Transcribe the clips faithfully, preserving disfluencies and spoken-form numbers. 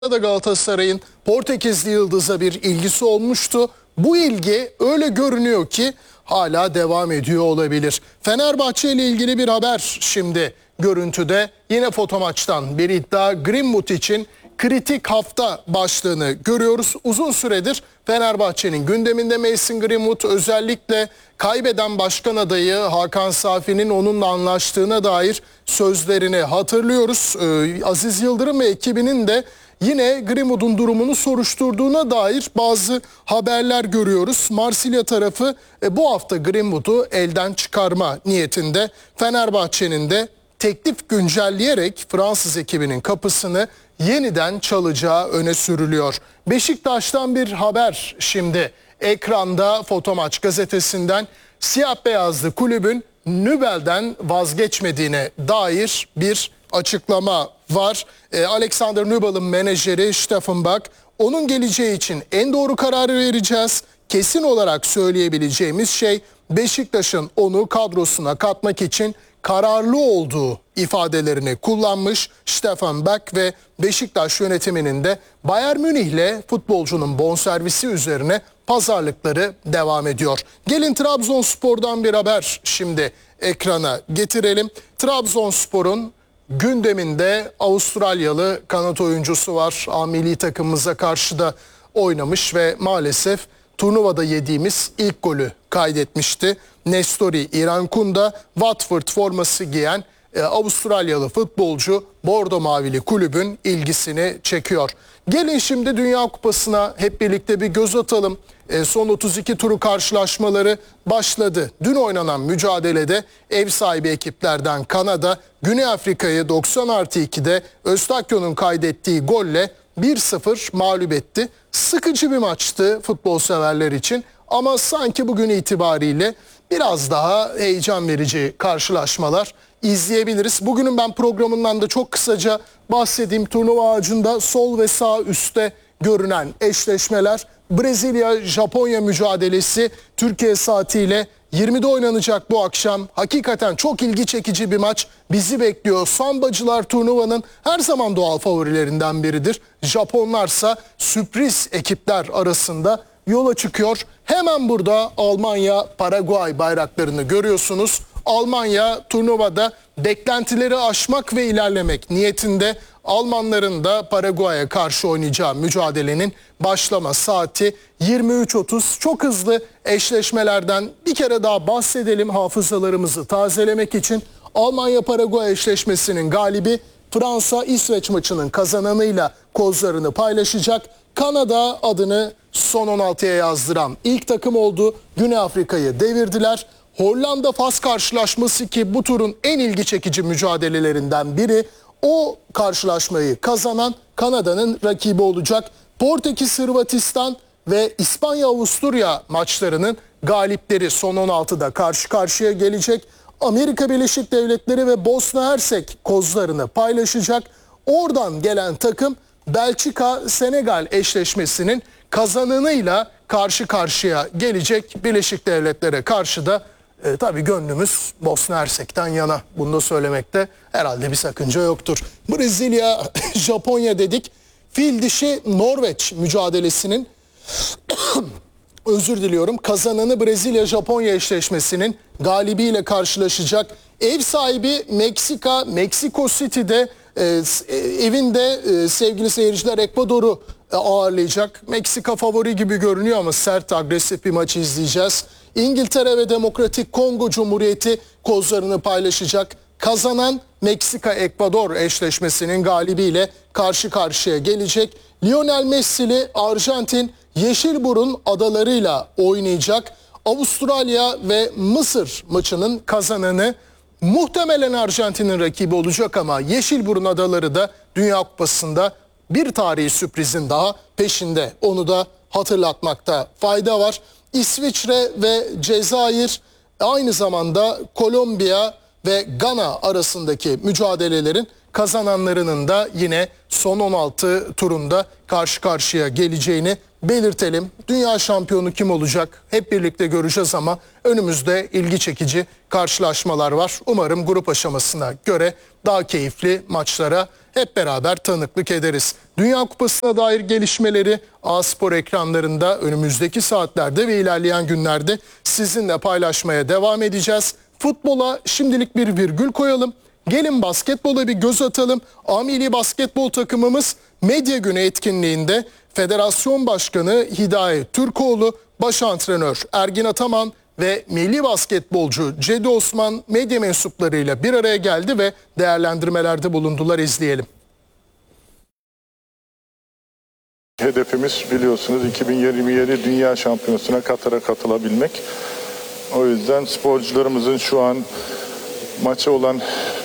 da Galatasaray'ın Portekizli yıldıza bir ilgisi olmuştu. Bu ilgi öyle görünüyor ki hala devam ediyor olabilir. Fenerbahçe ile ilgili bir haber şimdi görüntüde. Yine Fotomaç'tan bir iddia. Greenwood için kritik hafta başlığını görüyoruz. Uzun süredir Fenerbahçe'nin gündeminde Mason Greenwood, özellikle kaybeden başkan adayı Hakan Safi'nin onunla anlaştığına dair sözlerini hatırlıyoruz. Ee, Aziz Yıldırım ve ekibinin de yine Greenwood'un durumunu soruşturduğuna dair bazı haberler görüyoruz. Marsilya tarafı e, bu hafta Greenwood'u elden çıkarma niyetinde. Fenerbahçe'nin de teklif güncelleyerek Fransız ekibinin kapısını yeniden çalacağı öne sürülüyor. Beşiktaş'tan bir haber şimdi ekranda. Fotomaç gazetesinden siyah beyazlı kulübün Nübel'den vazgeçmediğine dair bir açıklama var. E, Alexander Nübel'in menajeri Stefan Bak, onun geleceği için en doğru kararı vereceğiz. Kesin olarak söyleyebileceğimiz şey Beşiktaş'ın onu kadrosuna katmak için kararlı olduğu ifadelerini kullanmış Stefan Bak ve Beşiktaş yönetiminin de Bayern Münih'le futbolcunun bonservisi üzerine pazarlıkları devam ediyor. Gelin Trabzonspor'dan bir haber şimdi ekrana getirelim. Trabzonspor'un gündeminde Avustralyalı kanat oyuncusu var. A milli takımımıza karşı da oynamış ve maalesef turnuvada yediğimiz ilk golü kaydetmişti. Nestori İrankunda Watford forması giyen e, Avustralyalı futbolcu Bordo Mavili kulübün ilgisini çekiyor. Gelin şimdi Dünya Kupası'na hep birlikte bir göz atalım. E, son otuz iki turu karşılaşmaları başladı. Dün oynanan mücadelede ev sahibi ekiplerden Kanada, Güney Afrika'yı doksan artı ikide Öztakyo'nun kaydettiği golle bir sıfır mağlup etti. Sıkıcı bir maçtı futbol severler için ama sanki bugün itibariyle biraz daha heyecan verici karşılaşmalar izleyebiliriz. Bugünün ben programından da çok kısaca bahsedeyim. Turnuva ağacında sol ve sağ üstte görünen eşleşmeler. Brezilya-Japonya mücadelesi Türkiye saatiyle yirmide oynanacak bu akşam. Hakikaten çok ilgi çekici bir maç bizi bekliyor. Sambacılar turnuvanın her zaman doğal favorilerinden biridir. Japonlarsa sürpriz ekipler arasında yola çıkıyor. Hemen burada Almanya-Paraguay bayraklarını görüyorsunuz. Almanya turnuvada beklentileri aşmak ve ilerlemek niyetinde. Almanların da Paraguay'a karşı oynayacağı mücadelenin başlama saati yirmi üç otuz. Çok hızlı eşleşmelerden bir kere daha bahsedelim hafızalarımızı tazelemek için. Almanya-Paraguay eşleşmesinin galibi Fransa-İsveç maçının kazananıyla kozlarını paylaşacak. Kanada adını son on altıya yazdıran ilk takım oldu. Güney Afrika'yı devirdiler. Hollanda-Fas karşılaşması ki bu turun en ilgi çekici mücadelelerinden biri. O karşılaşmayı kazanan Kanada'nın rakibi olacak. Portekiz-Hırvatistan ve İspanya-Avusturya maçlarının galipleri son on altıda karşı karşıya gelecek. Amerika Birleşik Devletleri ve Bosna Hersek kozlarını paylaşacak. Oradan gelen takım Belçika-Senegal eşleşmesinin kazananıyla karşı karşıya gelecek. Birleşik Devletlere karşı da e, tabii gönlümüz Bosna Hersek'ten yana. Bunu da söylemekte herhalde bir sakınca yoktur. Brezilya-Japonya dedik. Fil dişi Norveç mücadelesinin özür diliyorum kazananı Brezilya-Japonya eşleşmesinin galibiyle karşılaşacak. Ev sahibi Meksika, Meksiko City'de e, evinde e, sevgili seyirciler Ekvador'u e, ağırlayacak. Meksika favori gibi görünüyor ama sert, agresif bir maç izleyeceğiz. İngiltere ve Demokratik Kongo Cumhuriyeti kozlarını paylaşacak. Kazanan Meksika-Ekvador eşleşmesinin galibiyle karşı karşıya gelecek. Lionel Messi'li Arjantin Yeşilburun adalarıyla oynayacak. Avustralya ve Mısır maçının kazananı muhtemelen Arjantin'in rakibi olacak ama Yeşilburun adaları da Dünya Kupası'nda bir tarihi sürprizin daha peşinde. Onu da hatırlatmakta fayda var. İsviçre ve Cezayir, aynı zamanda Kolombiya ve Gana arasındaki mücadelelerin kazananlarının da yine son on altı turunda karşı karşıya geleceğini belirtelim. Dünya şampiyonu kim olacak? Hep birlikte göreceğiz ama önümüzde ilgi çekici karşılaşmalar var. Umarım grup aşamasına göre daha keyifli maçlara hep beraber tanıklık ederiz. Dünya Kupası'na dair gelişmeleri A-Spor ekranlarında önümüzdeki saatlerde ve ilerleyen günlerde sizinle paylaşmaya devam edeceğiz. Futbola şimdilik bir virgül koyalım. Gelin basketbola bir göz atalım. A Milli Basketbol takımımız Medya Günü etkinliğinde Federasyon Başkanı Hidayet Türkoğlu, Baş Antrenör Ergin Ataman ve milli basketbolcu Cedi Osman medya mensuplarıyla bir araya geldi ve değerlendirmelerde bulundular. İzleyelim. Hedefimiz biliyorsunuz iki bin yirmi yedi Dünya Şampiyonası'na Katar'a katılabilmek. O yüzden sporcularımızın şu an maça olan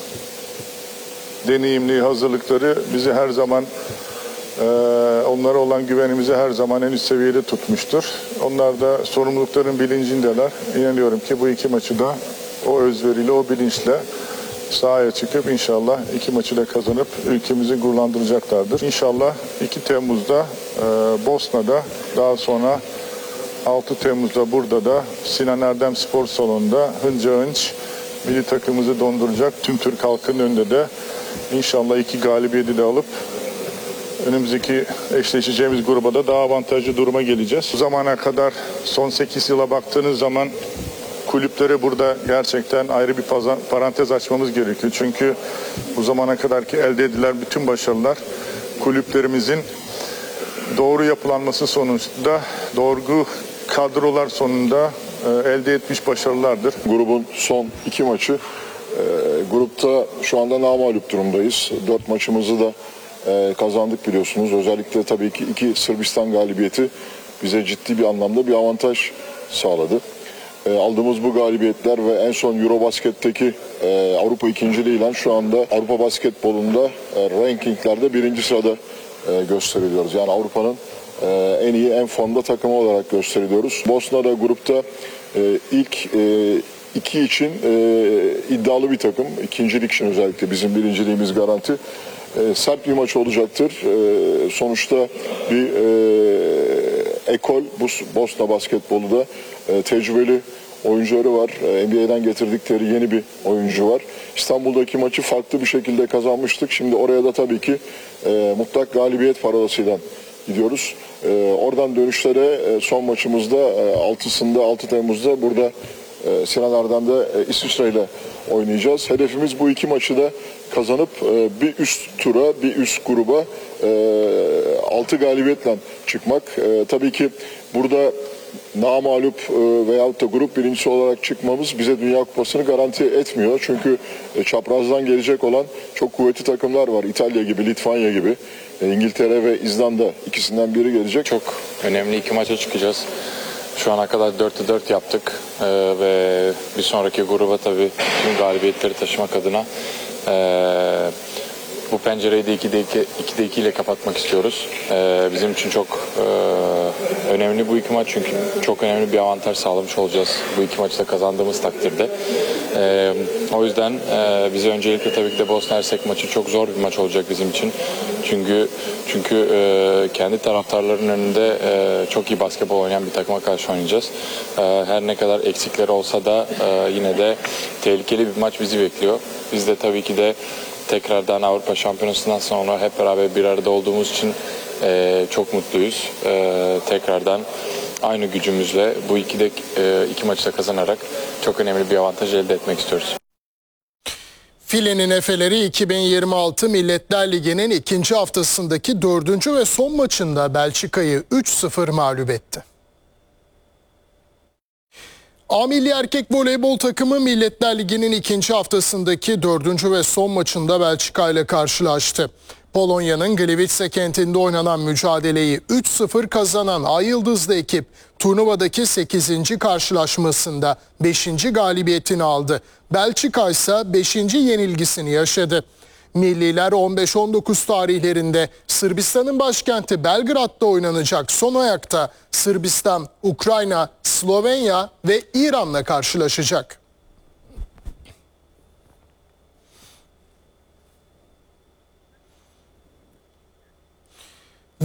deneyimli hazırlıkları bizi her zaman e, onlara olan güvenimizi her zaman en üst seviyede tutmuştur. Onlar da sorumlulukların bilincindeler. İnanıyorum ki bu iki maçı da o özveriyle, o bilinçle sahaya çıkıp inşallah iki maçı da kazanıp ülkemizi gururlandıracaklardır. İnşallah iki Temmuz'da e, Bosna'da, daha sonra altı Temmuz'da burada da Sinan Erdem Spor Salonu'nda hınca hınç milli takımımızı donduracak tüm Türk halkının önünde de inşallah iki galibiyeti de alıp önümüzdeki eşleşeceğimiz gruba da daha avantajlı duruma geleceğiz. Bu zamana kadar son sekiz yıla baktığınız zaman kulüplere burada gerçekten ayrı bir parantez açmamız gerekiyor. Çünkü bu zamana kadarki elde edilen bütün başarılar kulüplerimizin doğru yapılanması sonucunda, doğru kadrolar sonunda e, elde etmiş başarılardır. Grubun son iki maçı, e, grupta şu anda namağlup durumdayız. Dört maçımızı da e, kazandık biliyorsunuz. Özellikle tabii ki iki Sırbistan galibiyeti bize ciddi bir anlamda bir avantaj sağladı. E, aldığımız bu galibiyetler ve en son Eurobasket'teki e, Avrupa ikinciliğiyle şu anda Avrupa basketbolunda e, rankinglerde birinci sırada e, gösteriliyoruz. Yani Avrupa'nın e, en iyi, en formda takımı olarak gösteriliyoruz. Bosna'da grupta e, ilk e, iki için e, iddialı bir takım. İkincilik için özellikle bizim birinciliğimiz garanti. E, sert bir maç olacaktır. E, sonuçta bir e, ekol, bu Bosna basketbolu da e, tecrübeli oyuncuları var. E, N B A'den getirdikleri yeni bir oyuncu var. İstanbul'daki maçı farklı bir şekilde kazanmıştık. Şimdi oraya da tabii ki e, mutlak galibiyet parolasıyla gidiyoruz. E, oradan dönüşlere e, son maçımızda e, altısında altı Temmuz'da burada e, Sinan Erdem'de e, İsviçre ile oynayacağız. Hedefimiz bu iki maçı da kazanıp e, bir üst tura, bir üst gruba e, altı galibiyetle çıkmak. E, tabii ki burada namağlup e, veyahut da grup birincisi olarak çıkmamız bize Dünya Kupası'nı garanti etmiyor. Çünkü e, çaprazdan gelecek olan çok kuvvetli takımlar var. İtalya gibi, Litvanya gibi, e, İngiltere ve İzlanda ikisinden biri gelecek. Çok önemli iki maça çıkacağız. Şu ana kadar dörtte dört yaptık ee, ve bir sonraki gruba tabii tüm galibiyetleri taşımak adına ee, bu pencereyi de ikide iki, ikide iki ile kapatmak istiyoruz. Ee, bizim için çok e, önemli bu iki maç çünkü çok önemli bir avantaj sağlamış olacağız bu iki maçı da kazandığımız takdirde. Ee, o yüzden e, bize öncelikle tabii ki de Bosna Hersek maçı çok zor bir maç olacak bizim için. Çünkü çünkü e, kendi taraftarların önünde e, çok iyi basketbol oynayan bir takıma karşı oynayacağız. E, her ne kadar eksikleri olsa da e, yine de tehlikeli bir maç bizi bekliyor. Biz de tabii ki de tekrardan Avrupa Şampiyonası'ndan sonra hep beraber bir arada olduğumuz için e, çok mutluyuz. E, tekrardan aynı gücümüzle bu iki, de, e, iki maçı da kazanarak çok önemli bir avantaj elde etmek istiyoruz. Filenin Efeleri iki bin yirmi altı Milletler Ligi'nin ikinci haftasındaki dördüncü ve son maçında Belçika'yı üç sıfır mağlup etti. A Milli Erkek Voleybol takımı Milletler Ligi'nin ikinci haftasındaki dördüncü ve son maçında Belçika ile karşılaştı. Polonya'nın Gliwice kentinde oynanan mücadeleyi üç sıfır kazanan Ay Yıldızlı ekip turnuvadaki sekizinci karşılaşmasında beşinci galibiyetini aldı. Belçika ise beşinci yenilgisini yaşadı. Milliler on beş on dokuz tarihlerinde Sırbistan'ın başkenti Belgrad'da oynanacak son ayakta Sırbistan, Ukrayna, Slovenya ve İran'la karşılaşacak.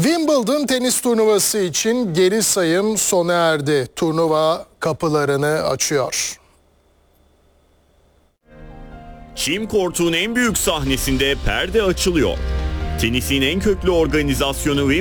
Wimbledon tenis turnuvası için geri sayım sona erdi. Turnuva kapılarını açıyor. Çim kortuğun en büyük sahnesinde perde açılıyor. Tenisin en köklü organizasyonu